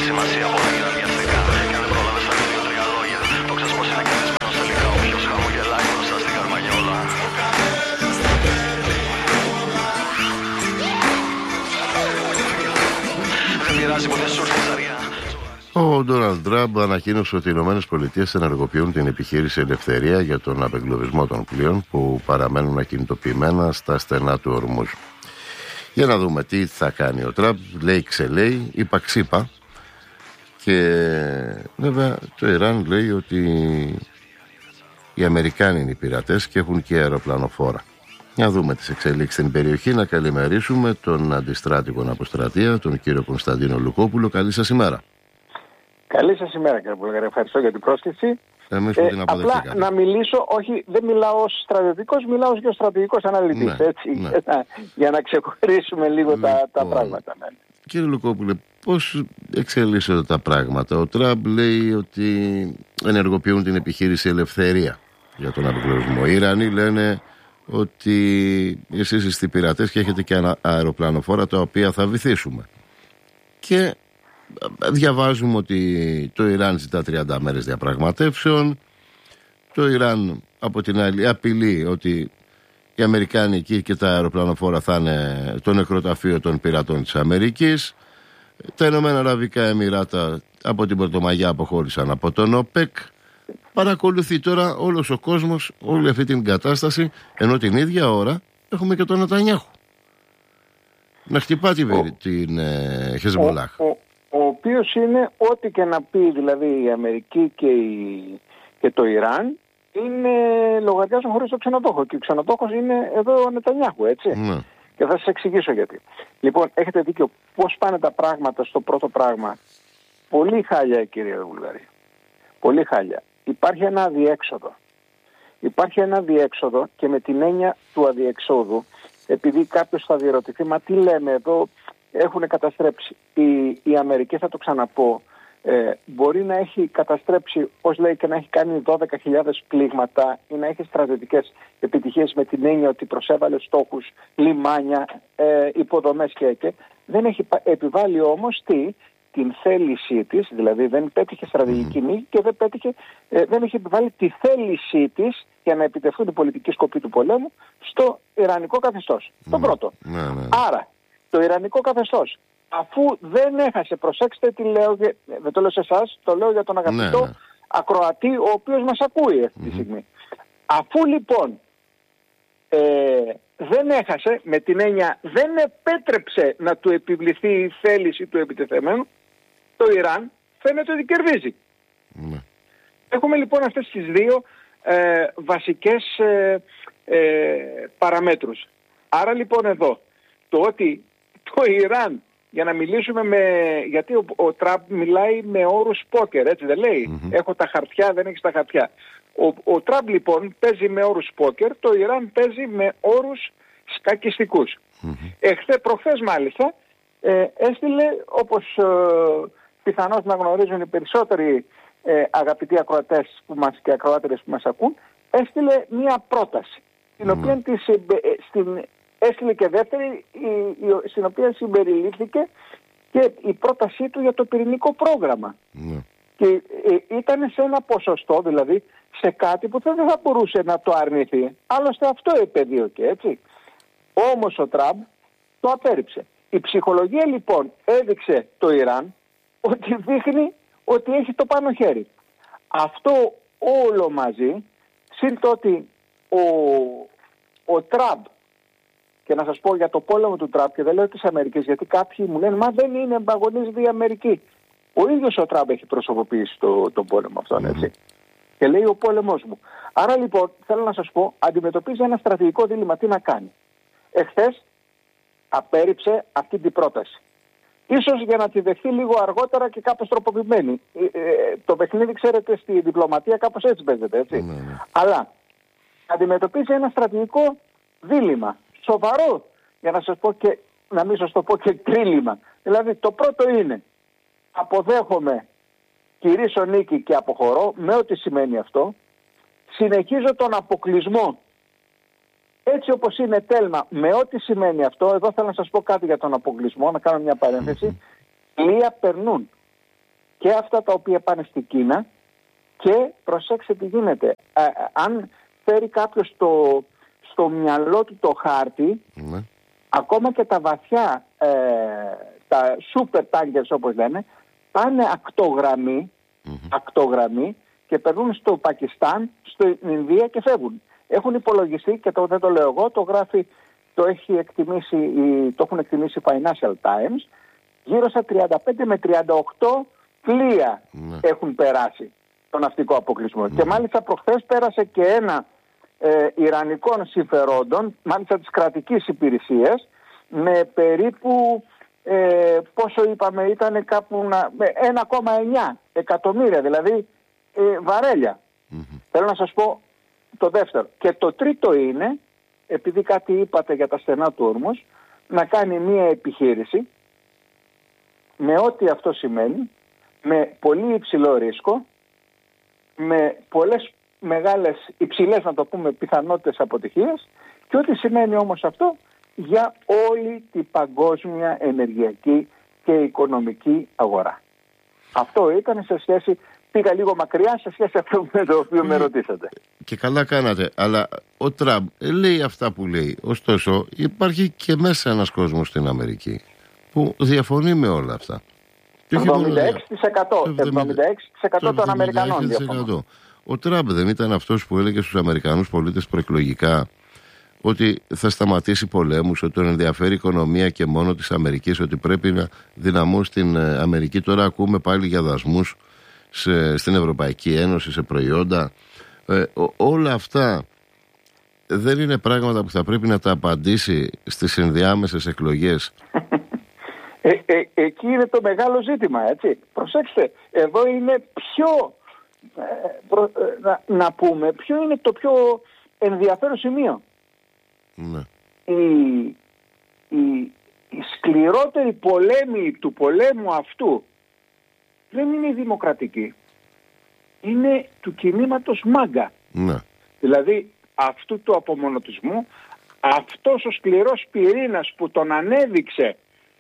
σημασία πολύ είναι βιαστικά. Και αν δεν πρόλαβες τα 2-3 λόγια, το ξέρεις πως είναι καλεσμένος τελικά. Όποιος χαμογελάει μπροστά στην καρμανιόλα. Δεν πειράζει ποτέ σου ήρθε ζαριά. Ο Ντόναλντ Τραμπ ανακοίνωσε ότι οι ΗΠΑ ενεργοποιούν την επιχείρηση Ελευθερία για τον απεγκλωβισμό των πλοίων που παραμένουν ακινητοποιημένα στα στενά του Ορμούζ. Για να δούμε τι θα κάνει ο Τραμπ. Λέει ξελέει, είπα ξύπα. Και βέβαια το Ιράν λέει ότι οι Αμερικάνοι είναι οι πειρατές και έχουν και αεροπλανοφόρα. Να δούμε τις εξελίξεις στην περιοχή. Να καλημερίσουμε τον αντιστράτηγο αποστρατεία, τον κύριο Κωνσταντίνο Λουκόπουλο. Καλή σας ημέρα. Καλή σας ημέρα, κύριε Βουλγαρή. Ευχαριστώ για την πρόσκληση. Εμείς που την αποδεχτήκαμε. Απλά να μιλήσω, όχι, δεν μιλάω ως στρατιωτικός, μιλάω ως γεωστρατηγικός αναλυτής, έτσι, για να ξεχωρίσουμε λίγο τα πράγματα. Ναι. Κύριε Λουκόπουλε, πώς εξελίσσονται τα πράγματα? Ο Τραμπ λέει ότι ενεργοποιούν την επιχείρηση Ελευθερία για τον απεγκλωβισμό. Οι Ιρανοί λένε ότι εσείς είστε πειρατές και έχετε και αεροπλανοφόρα τα οποία θα βυθίσουμε. Και διαβάζουμε ότι το Ιράν ζητά 30 μέρες διαπραγματεύσεων. Το Ιράν από την άλλη απειλεί ότι οι Αμερικάνοι εκεί και τα αεροπλανοφόρα θα είναι το νεκροταφείο των πειρατών της Αμερικής. Τα Ηνωμένα Αραβικά Εμιράτα από την Πρωτομαγιά αποχώρησαν από τον ΟΠΕΚ. Παρακολουθεί τώρα όλος ο κόσμος όλη αυτή την κατάσταση, ενώ την ίδια ώρα έχουμε και τον Νετανιάχου να χτυπά την Χεσμολάχ. Ο οποίος είναι ό,τι και να πει δηλαδή η Αμερική και το Ιράν είναι λογαριάζουν χωρίς το ξενοδόχο και ο ξενοδόχος είναι εδώ ο Νετανιάχου, έτσι. Ναι. Και θα σας εξηγήσω γιατί. Λοιπόν, έχετε δίκιο πώς πάνε τα πράγματα στο πρώτο πράγμα. Πολύ χάλια, κύριε Βουλγαρή. Πολύ χάλια. Υπάρχει ένα αδιέξοδο. Υπάρχει ένα αδιέξοδο και με την έννοια του αδιεξόδου, επειδή κάποιος θα διερωτηθεί, μα τι λέμε εδώ, έχουν καταστρέψει. Η Αμερική, θα το ξαναπώ, μπορεί να έχει καταστρέψει, ως λέει, και να έχει κάνει 12.000 πλήγματα ή να έχει στρατιωτικές επιτυχίες με την έννοια ότι προσέβαλε στόχους, λιμάνια, υποδομές και δεν έχει επιβάλει όμως την θέλησή της, δηλαδή δεν πέτυχε στρατηγική νίκη και δεν έχει επιβάλει τη θέλησή της για να επιτευχθούν οι πολιτικοί σκοποί του πολέμου στο Ιρανικό καθεστώς. Το πρώτο. Άρα, το Ιρανικό καθεστώς, αφού δεν έχασε, προσέξτε τι λέω, δεν το λέω σε εσάς, το λέω για τον αγαπητό ακροατή, ο οποίος μας ακούει αυτή τη στιγμή. Αφού λοιπόν δεν έχασε, με την έννοια δεν επέτρεψε να του επιβληθεί η θέληση του επιτεθεμένου, το Ιράν φαίνεται ότι κερδίζει. Έχουμε λοιπόν αυτές τις δύο βασικές παραμέτρους. Άρα λοιπόν εδώ, το ότι το Ιράν, για να μιλήσουμε γιατί ο Τραμπ μιλάει με όρους πόκερ, έτσι δεν λέει, έχω τα χαρτιά, δεν έχεις τα χαρτιά. Ο Τραμπ λοιπόν παίζει με όρους πόκερ, το Ιράν παίζει με όρους σκακιστικούς. Προχθές μάλιστα έστειλε, όπως πιθανώς να γνωρίζουν οι περισσότεροι αγαπητοί ακροατές και ακροάτερες που μας ακούν, έστειλε μία πρόταση, την οποία έστειλε και δεύτερη, στην οποία συμπεριλήφθηκε και η πρότασή του για το πυρηνικό πρόγραμμα. Και ήταν σε ένα ποσοστό, δηλαδή σε κάτι που δεν θα μπορούσε να το αρνηθεί. Άλλωστε αυτό επεδίωκε, έτσι. Όμως ο Τραμπ το απέρριψε. Η ψυχολογία λοιπόν έδειξε το Ιράν ότι δείχνει ότι έχει το πάνω χέρι. Αυτό όλο μαζί, συν το ότι ο Τραμπ, και να σας πω για το πόλεμο του Τραμπ, και δεν λέω της Αμερικής, γιατί κάποιοι μου λένε μα δεν είναι, εμπαγωνίζεται η Αμερική. Ο ίδιος ο Τραμπ έχει προσωποποιήσει τον πόλεμο αυτόν, έτσι. Και λέει ο πόλεμος μου. Άρα λοιπόν θέλω να σας πω, αντιμετωπίζει ένα στρατηγικό δίλημμα τι να κάνει. Εχθές απέρριψε αυτή την πρόταση. Ίσως για να τη δεχθεί λίγο αργότερα και κάπως τροποποιημένη. Το παιχνίδι, ξέρετε, στη διπλωματία κάπως έτσι παίζεται, έτσι. Αλλά αντιμετωπίζει ένα στρατηγικό δίλημμα. Σοβαρό, για να σας πω και να μην σας το πω και τρίλημα. Δηλαδή το πρώτο είναι, αποδέχομαι, κηρύσω νίκη και αποχωρώ, με ό,τι σημαίνει αυτό. Συνεχίζω τον αποκλεισμό έτσι όπως είναι, τέλμα, με ό,τι σημαίνει αυτό. Εδώ θέλω να σας πω κάτι για τον αποκλεισμό, να κάνω μια παρένθεση. Πλοία περνούν. και αυτά τα οποία πάνε στην Κίνα. Και προσέξτε τι γίνεται. Αν φέρει κάποιος στο μυαλό του το χάρτη, ακόμα και τα βαθιά, τα super tankers όπως λένε, πάνε ακτογραμμή και περνούν στο Πακιστάν, στην Ινδία και φεύγουν. Έχουν υπολογιστεί, και δεν το λέω εγώ, το έχουν εκτιμήσει οι Financial Times, γύρω στα 35 με 38 πλοία έχουν περάσει τον ναυτικό αποκλεισμό. Και μάλιστα προχθές πέρασε και ένα ιρανικών συμφερόντων, μάλιστα της κρατικής υπηρεσίας, με περίπου, πόσο είπαμε, ήταν κάπου 1,9 εκατομμύρια, δηλαδή βαρέλια. Θέλω να σας πω το δεύτερο. Και το τρίτο είναι, επειδή κάτι είπατε για τα στενά του όρμους, να κάνει μία επιχείρηση με ό,τι αυτό σημαίνει, με πολύ υψηλό ρίσκο, με πολλές μεγάλες, υψηλές να το πούμε, πιθανότητες αποτυχίας, και ό,τι σημαίνει όμως αυτό για όλη την παγκόσμια ενεργειακή και οικονομική αγορά. Αυτό ήταν σε σχέση, πήγα λίγο μακριά σε σχέση αυτό με το οποίο με ρωτήσατε. Και καλά κάνατε, αλλά ο Τραμπ λέει αυτά που λέει. Ωστόσο υπάρχει και μέσα ένας κόσμος στην Αμερική που διαφωνεί με όλα αυτά. 76% των Αμερικανών διαφωνούν. Ο Τραμπ δεν ήταν αυτός που έλεγε στους Αμερικανούς πολίτες προεκλογικά ότι θα σταματήσει πολέμους, ότι τον ενδιαφέρει η οικονομία και μόνο της Αμερικής, ότι πρέπει να δυναμώσει την Αμερική? Τώρα ακούμε πάλι για δασμούς στην Ευρωπαϊκή Ένωση, σε προϊόντα. Όλα αυτά δεν είναι πράγματα που θα πρέπει να τα απαντήσει στις ενδιάμεσες εκλογές? Εκεί είναι το μεγάλο ζήτημα, έτσι. Προσέξτε, εδώ είναι να πούμε ποιο είναι το πιο ενδιαφέρον σημείο. Ναι. Η σκληρότερη πολέμη του πολέμου αυτού δεν είναι η δημοκρατική. Είναι του κινήματος ΜΑΓΚΑ. Ναι. Δηλαδή αυτού του απομονωτισμού, αυτός ο σκληρός πυρήνας που τον ανέδειξε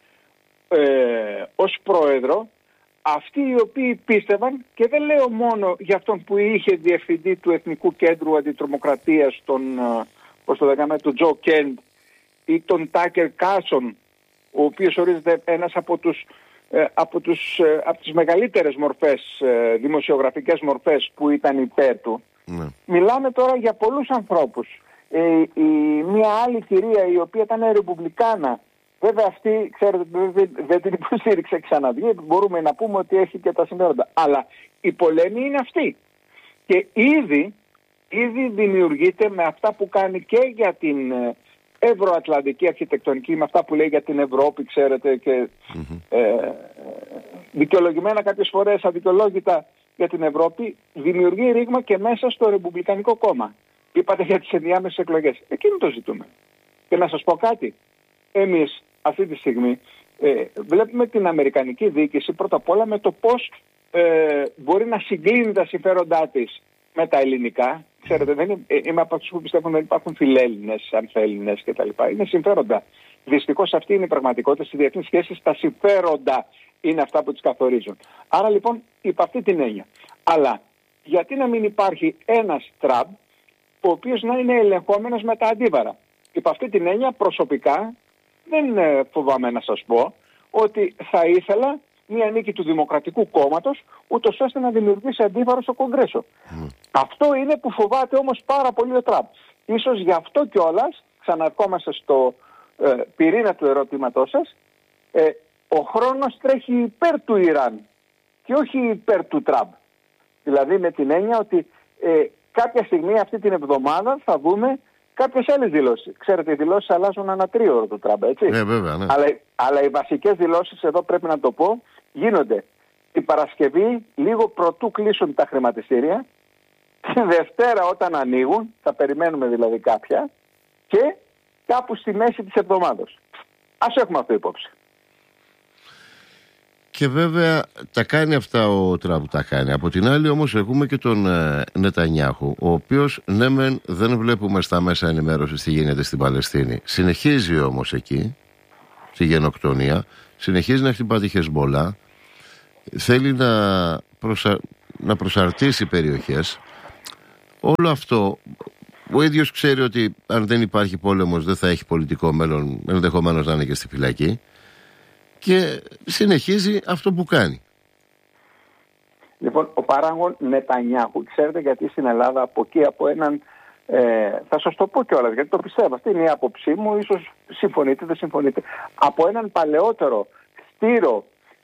ως πρόεδρο, αυτοί οι οποίοι πίστευαν, και δεν λέω μόνο για αυτόν που είχε διευθυντή του Εθνικού Κέντρου Αντιτρομοκρατίας, τον Τζο Κέντ, ή τον Τάκερ Κάσον, ο οποίος ορίζεται ένας από τις μεγαλύτερες μορφές, δημοσιογραφικές μορφές που ήταν υπέρ του. Μιλάμε τώρα για πολλούς ανθρώπους. Μια άλλη κυρία η οποία ήταν ρεπουμπλικάνα, βέβαια αυτή, ξέρετε, δεν την υποστήριξε ξαναβγεί, μπορούμε να πούμε ότι έχει και τα συμφέροντα. Αλλά η πολέμη είναι αυτή. Και ήδη δημιουργείται με αυτά που κάνει και για την ευρωατλαντική αρχιτεκτονική, με αυτά που λέει για την Ευρώπη, ξέρετε, και δικαιολογημένα κάποιες φορές, αδικαιολόγητα για την Ευρώπη, δημιουργεί ρήγμα και μέσα στο Ρεπουμπλικανικό κόμμα. Είπατε για τις ενδιάμεσες εκλογές. Εκείνο το ζητούμε. Και να σας πω κάτι. Εμείς αυτή τη στιγμή βλέπουμε την Αμερικανική διοίκηση πρώτα απ' όλα με το πώς μπορεί να συγκλίνει τα συμφέροντά της με τα ελληνικά. Ξέρετε, είμαι από αυτούς που πιστεύουν ότι υπάρχουν φιλέλληνες, ανθέλληνες κτλ. Είναι συμφέροντα. Δυστυχώς αυτή είναι η πραγματικότητα στις διεθνείς σχέσεις. Τα συμφέροντα είναι αυτά που τις καθορίζουν. Άρα λοιπόν υπ' αυτή την έννοια. Αλλά γιατί να μην υπάρχει ένας Τραμπ ο οποίος να είναι ελεγχόμενος με τα αντίβαρα? Υπ' αυτή την έννοια προσωπικά δεν φοβάμαι να σας πω ότι θα ήθελα μια νίκη του Δημοκρατικού Κόμματος, ούτως ώστε να δημιουργήσει αντίβαρο στο Κογκρέσο. Αυτό είναι που φοβάται όμως πάρα πολύ ο Τραμπ. Ίσως γι' αυτό κιόλας, ξαναρχόμαστε στο πυρήνα του ερωτήματός σας, ο χρόνος τρέχει υπέρ του Ιράν και όχι υπέρ του Τραμπ. Δηλαδή με την έννοια ότι κάποια στιγμή αυτή την εβδομάδα θα δούμε κάποιες άλλες δηλώσεις. Ξέρετε, οι δηλώσεις αλλάζουν ανά τρίωρο του Τραμπ, έτσι. Βέβαια, ναι. Αλλά οι βασικές δηλώσεις, εδώ πρέπει να το πω, γίνονται την Παρασκευή, λίγο προτού κλείσουν τα χρηματιστήρια, τη Δευτέρα όταν ανοίγουν, θα περιμένουμε δηλαδή κάποια, και κάπου στη μέση της εβδομάδας. Ας έχουμε αυτό υπόψη. Και βέβαια τα κάνει αυτά ο Τραμπ, τα κάνει. Από την άλλη όμως έχουμε και τον Νετανιάχου, ο οποίος ναι μεν δεν βλέπουμε στα μέσα ενημέρωσης τι γίνεται στην Παλαιστίνη. Συνεχίζει όμως εκεί τη γενοκτονία, συνεχίζει να χτυπά τη Χεσμπολά θέλει να προσαρτήσει περιοχές. Όλο αυτό, ο ίδιος ξέρει ότι αν δεν υπάρχει πόλεμος δεν θα έχει πολιτικό μέλλον, ενδεχομένως να είναι και στη φυλακή, και συνεχίζει αυτό που κάνει. Λοιπόν, ο παράγων Νετανιάχου, ξέρετε γιατί στην Ελλάδα από εκεί, από έναν, θα σας το πω κιόλας, γιατί το πιστεύω, αυτή είναι η άποψή μου, ίσως συμφωνείτε, δεν συμφωνείτε, από έναν παλαιότερο στήρο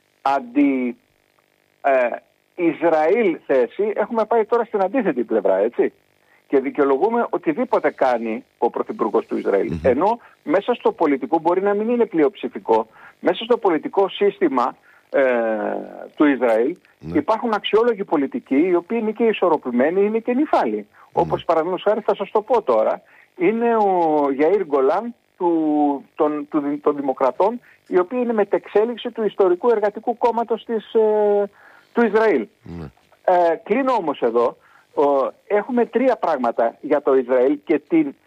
Ισραήλ θέση, έχουμε πάει τώρα στην αντίθετη πλευρά, έτσι. Και δικαιολογούμε οτιδήποτε κάνει ο πρωθυπουργός του Ισραήλ. Ενώ μέσα στο πολιτικό μπορεί να μην είναι πλειοψηφικό, μέσα στο πολιτικό σύστημα του Ισραήλ υπάρχουν αξιόλογοι πολιτικοί, οι οποίοι είναι και ισορροπημένοι, είναι και νυφάλιοι. Όπως παραδείγματος χάρη, θα σας το πω τώρα, είναι ο Γιαΐρ Γκολάν των Δημοκρατών, οι οποίοι είναι μετεξέλιξη του ιστορικού εργατικού κόμματος του Ισραήλ. Κλείνω όμως εδώ. Έχουμε τρία πράγματα για το Ισραήλ και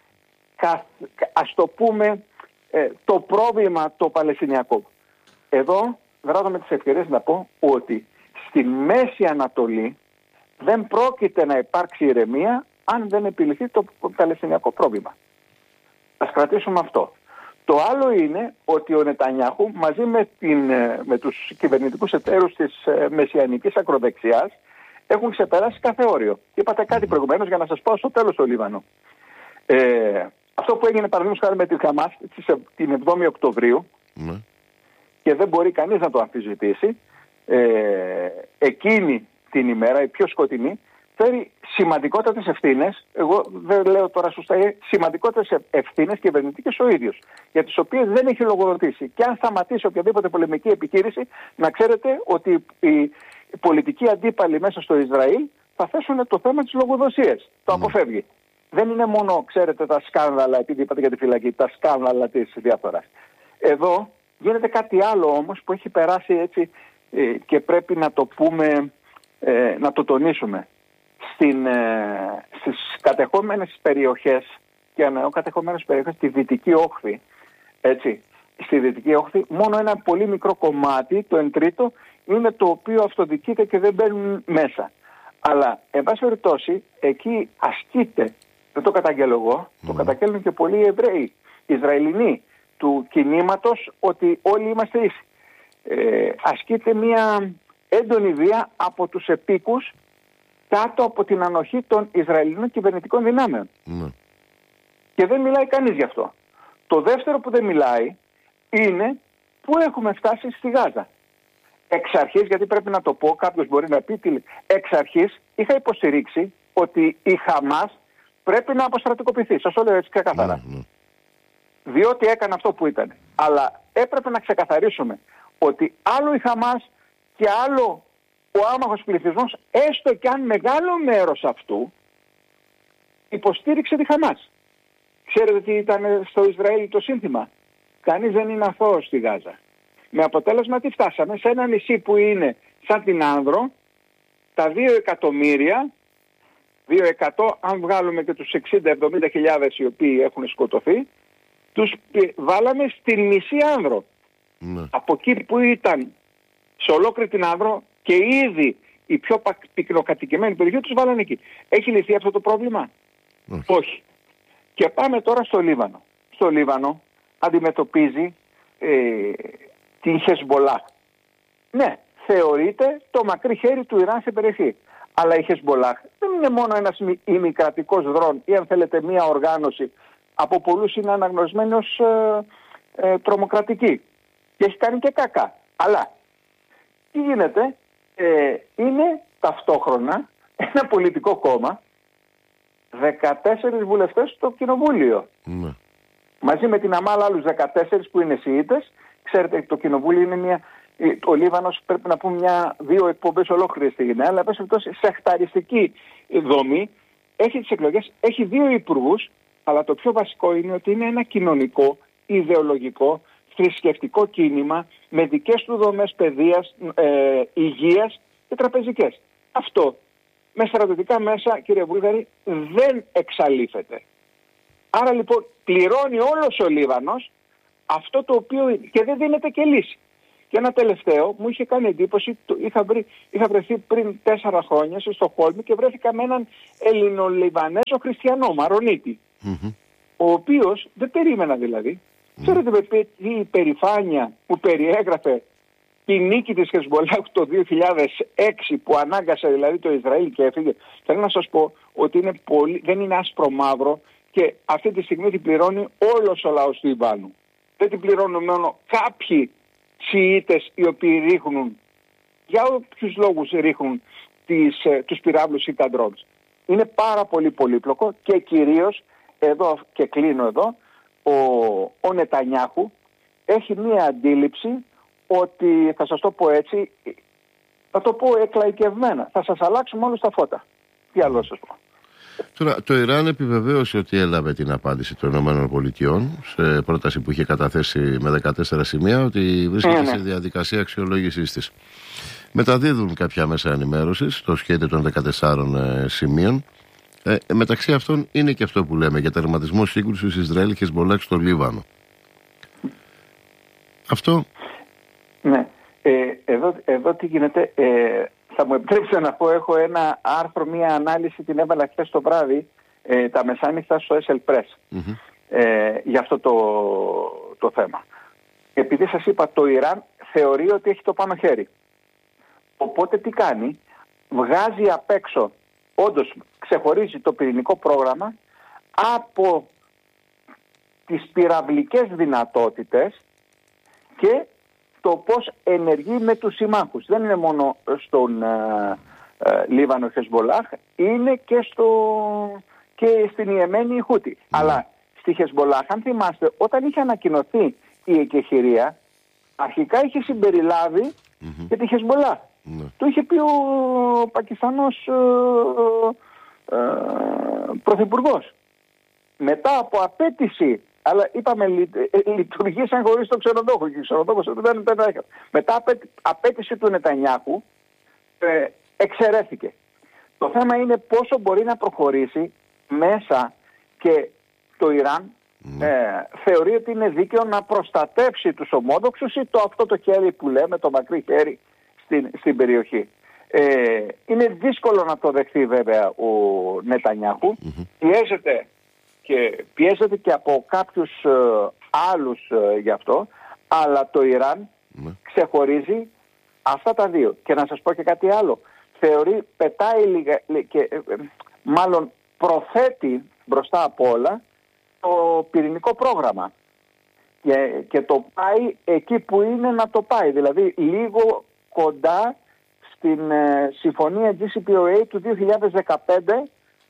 ας το πούμε το πρόβλημα το Παλαιστινιακό. Εδώ δράτω με τις ευκαιρίες να πω ότι στη Μέση Ανατολή δεν πρόκειται να υπάρξει ηρεμία αν δεν επιληθεί το Παλαιστινιακό πρόβλημα. Ας κρατήσουμε αυτό. Το άλλο είναι ότι ο Νετανιάχου μαζί με τους κυβερνητικούς εταίρους της μεσιανικής ακροδεξιάς έχουν ξεπεράσει κάθε όριο. Είπατε κάτι προηγουμένως, για να σας πω στο τέλος στο Λίβανο. Αυτό που έγινε παραδείγματος χάρη με τη Χαμάς την 7η Οκτωβρίου, και δεν μπορεί κανείς να το αμφισβητήσει, εκείνη την ημέρα, η πιο σκοτεινή, φέρει σημαντικότατες ευθύνες, εγώ δεν λέω τώρα σωστά, σημαντικότατες ευθύνες κυβερνητικές ο ίδιος, για τις οποίες δεν έχει λογοδοτήσει. Και αν σταματήσει οποιαδήποτε πολεμική επιχείρηση, να ξέρετε ότι οι πολιτικοί αντίπαλοι μέσα στο Ισραήλ θα θέσουν το θέμα της λογοδοσίας. Το αποφεύγει. Δεν είναι μόνο, ξέρετε, τα σκάνδαλα, επειδή είπατε για τη φυλακή, τα σκάνδαλα της διαφθοράς. Εδώ γίνεται κάτι άλλο όμως που έχει περάσει έτσι και πρέπει να το πούμε, να το τονίσουμε. Στις κατεχόμενες περιοχές, και αναεώ κατεχόμενες περιοχές, στη Δυτική Όχθη, έτσι, στη Δυτική Όχθη, μόνο ένα πολύ μικρό κομμάτι, το 1/3, είναι το οποίο αυτοδικείται και δεν μπαίνουν μέσα. Αλλά, εν πάση περιπτώσει, εκεί ασκείται, δεν το καταγγέλλω εγώ, το καταγγέλνουν και πολλοί Εβραίοι, Ισραηλινοί, του κινήματος, ότι όλοι είμαστε ίσοι. Ασκείται μια έντονη βία από τους επίκους κάτω από την ανοχή των Ισραηλινών κυβερνητικών δυνάμεων. Και δεν μιλάει κανείς γι' αυτό. Το δεύτερο που δεν μιλάει είναι που έχουμε φτάσει στη Γάζα. Εξ αρχής, γιατί πρέπει να το πω, κάποιος μπορεί να πει, εξ αρχής είχα υποστηρίξει ότι η Χαμάς πρέπει να αποστρατικοποιηθεί. Σας το λέω έτσι ξεκαθαρά. Διότι έκανε αυτό που ήταν. Αλλά έπρεπε να ξεκαθαρίσουμε ότι άλλο η Χαμάς και άλλο ο άμαχος πληθυσμός, έστω και αν μεγάλο μέρος αυτού υποστήριξε τη Χαμάς. Ξέρετε τι ήταν στο Ισραήλ το σύνθημα? Κανείς δεν είναι αθώος στη Γάζα. Με αποτέλεσμα τι φτάσαμε? Σε ένα νησί που είναι σαν την Άνδρο, τα 2 εκατομμύρια, 200, αν βγάλουμε και τους 60-70 χιλιάδες οι οποίοι έχουν σκοτωθεί, τους βάλαμε στη μισή Άνδρο. Από εκεί που ήταν σε ολόκληρη την Άνδρο και ήδη η πιο πυκνοκατοικημένη περιοχή, τους βάλανε εκεί. Έχει λυθεί αυτό το πρόβλημα? Όχι. Και πάμε τώρα στο Λίβανο. Στο Λίβανο αντιμετωπίζει την Χεσμπολάχ. Ναι, θεωρείται το μακρύ χέρι του Ιράν σε περιοχή. Αλλά η Χεσμπολάχ δεν είναι μόνο ένας ημικρατικός δρόν ή αν θέλετε μια οργάνωση. Από πολλούς είναι αναγνωρισμένη ως τρομοκρατική. Και έχει κάνει και κακά. Αλλά τι γίνεται? Είναι ταυτόχρονα ένα πολιτικό κόμμα, 14 βουλευτές στο κοινοβούλιο. Μαζί με την Αμάλ άλλους 14 που είναι Σιήτες. Ξέρετε, το κοινοβούλιο είναι ο Λίβανος, πρέπει να πούμε 2 εκπομπές ολόκληρες στη Γενέα, αλλά πες σε σεχταριστική δομή. Έχει τις εκλογές, έχει 2 υπουργούς, αλλά το πιο βασικό είναι ότι είναι ένα κοινωνικό, ιδεολογικό, θρησκευτικό κίνημα με δικές του δομές παιδείας, υγείας και τραπεζικές. Αυτό με στρατιωτικά μέσα, κύριε Βούλγαρη, δεν εξαλείφεται. Άρα λοιπόν πληρώνει όλος ο Λίβανος αυτό το οποίο και δεν δίνεται και λύση. Και ένα τελευταίο, μου είχε κάνει εντύπωση, είχα βρεθεί πριν 4 χρόνια στο Στοκχόλμη και βρέθηκα με έναν Ελληνολιβανέζο χριστιανό, Μαρονίτη, ο οποίος, δεν περίμενα δηλαδή, ξέρετε με τι υπερηφάνεια που περιέγραφε τη νίκη της Χεσμολάχ το 2006 που ανάγκασε δηλαδή το Ισραήλ και έφυγε. Θέλω να σας πω ότι δεν είναι άσπρο μαύρο και αυτή τη στιγμή την πληρώνει όλος ο λαός του Λιβάνου. Δεν την πληρώνουν μόνο κάποιοι Σιήτες οι οποίοι ρίχνουν, για όποιους λόγους ρίχνουν τους πυράβλους ή τα drones. Είναι πάρα πολύ πολύπλοκο και κυρίως, εδώ και κλείνω εδώ, ο Νετανιάχου έχει μία αντίληψη ότι, θα σας το πω έτσι, θα το πω εκλαϊκευμένα, θα σας αλλάξουμε όλους τα φώτα. Τι άλλο σας πω. Τώρα, το Ιράν επιβεβαίωσε ότι έλαβε την απάντηση των ΗΠΑ σε πρόταση που είχε καταθέσει με 14 σημεία, ότι βρίσκεται σε διαδικασία αξιολόγησης της. Μεταδίδουν κάποια μέσα ενημέρωσης το σχέδιο των 14 σημείων. Μεταξύ αυτών είναι και αυτό που λέμε για τερματισμό σύγκρουσης Ισραήλ και Χεσμολάχ στο Λίβανο. Αυτό. Ναι. Εδώ τι γίνεται. Θα μου επιτρέψετε να πω, έχω ένα άρθρο, μία ανάλυση, την έβαλα χθες το βράδυ, τα μεσάνυχτα στο SL Press, για αυτό το θέμα. Επειδή σας είπα, το Ιράν θεωρεί ότι έχει το πάνω χέρι. Οπότε τι κάνει, βγάζει απ' έξω, όντως ξεχωρίζει το πυρηνικό πρόγραμμα από τις πυραυλικές δυνατότητες και το πώς ενεργεί με τους συμμάχους. Δεν είναι μόνο στον Λίβανο Χεσμολάχ, είναι και στην Ιεμένη η Χούτι. Αλλά στη Χεσμολάχ, αν θυμάστε, όταν είχε ανακοινωθεί η εκεχηρία, αρχικά είχε συμπεριλάβει και τη Χεσμολάχ. Το είχε πει ο Πακιστανός πρωθυπουργός. Μετά από απέτηση, αλλά είπαμε λειτουργήσαν χωρίς τον ξενοδόχο και ο ξενοδόχος δεν έκανε. Μετά απέτηση του Νετανιάχου εξαιρέθηκε. Το θέμα είναι πόσο μπορεί να προχωρήσει μέσα, και το Ιράν θεωρεί ότι είναι δίκαιο να προστατεύσει τους ομόδοξους ή αυτό το χέρι που λέμε, το μακρύ χέρι στην περιοχή. Είναι δύσκολο να το δεχθεί βέβαια ο Νετανιάχου. Πιέζεται και από κάποιους άλλους γι' αυτό, αλλά το Ιράν ξεχωρίζει αυτά τα δύο. Και να σας πω και κάτι άλλο. Πετάει μάλλον προθέτει μπροστά απ' όλα το πυρηνικό πρόγραμμα και το πάει εκεί που είναι να το πάει, δηλαδή λίγο κοντά στην συμφωνία GCPOA του 2015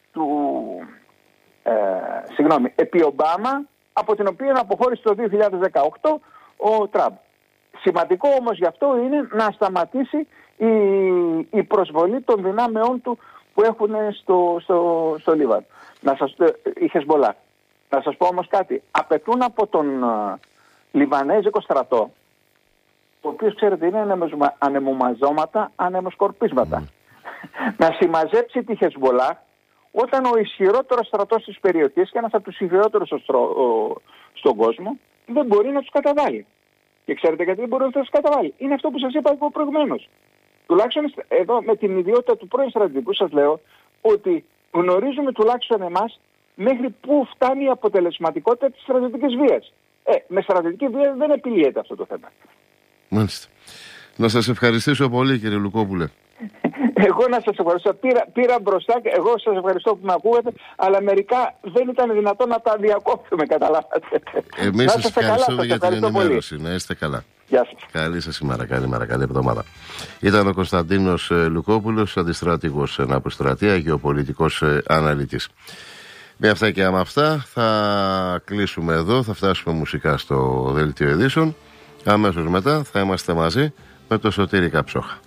επί Ομπάμα, από την οποία αποχώρησε το 2018 ο Τραμπ. Σημαντικό όμως γι' αυτό είναι να σταματήσει η προσβολή των δυνάμεών του που έχουν στο Λίβανο. Η Χεσμολάχ. Να σας πω όμως κάτι. Απαιτούν από τον Λιβανέζικο στρατό, ο οποίος ξέρετε είναι ανεμομαζώματα, ανεμοσκορπίσματα, να συμμαζέψει τη Χεσμολάχ όταν ο ισχυρότερος στρατός της περιοχής και ένας από τους ισχυρότερους στον κόσμο δεν μπορεί να τους καταβάλει. Και ξέρετε γιατί δεν μπορεί να τους καταβάλει. Είναι αυτό που σας είπα εγώ προηγουμένως. Τουλάχιστον εδώ με την ιδιότητα του πρώην στρατηγικού σας λέω ότι γνωρίζουμε τουλάχιστον εμάς μέχρι πού φτάνει η αποτελεσματικότητα της στρατιωτικής βίας. Με στρατιωτική βία δεν επιλύεται αυτό το θέμα. Μάλιστα. Να σας ευχαριστήσω πολύ κύριε Λουκόπουλε. Εγώ να σας ευχαριστώ. Πήρα μπροστά και εγώ σας ευχαριστώ που με ακούγατε, αλλά μερικά δεν ήταν δυνατόν να τα διακόψουμε, καταλάβατε. Εμείς σας ευχαριστούμε για την ενημέρωση. Να είστε καλά. Γεια σας. Καλή σας ημέρα, καλή εβδομάδα. Ήταν ο Κωνσταντίνος Λουκόπουλος, αντιστράτηγος αποστρατεία, γεωπολιτικός αναλυτής. Με αυτά και με αυτά θα κλείσουμε εδώ, θα φτάσουμε μουσικά στο δελτίο ειδήσεων. Αμέσως μετά θα είμαστε μαζί με το Σωτήρη Καψόχα.